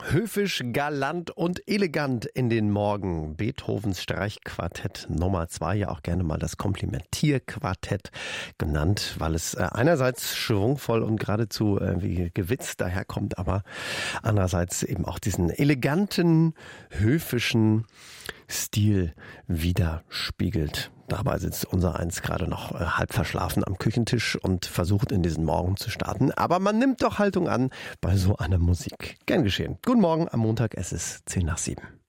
Höfisch, galant und elegant in den Morgen. Beethovens Streichquartett Nummer 2, ja auch gerne mal das Komplimentierquartett genannt, weil es einerseits schwungvoll und geradezu wie gewitzt daherkommt, aber andererseits eben auch diesen eleganten, höfischen Stil widerspiegelt. Dabei sitzt unser Eins gerade noch halb verschlafen am Küchentisch und versucht in diesen Morgen zu starten. Aber man nimmt doch Haltung an bei so einer Musik. Gern geschehen. Guten Morgen am Montag, es ist 6:50.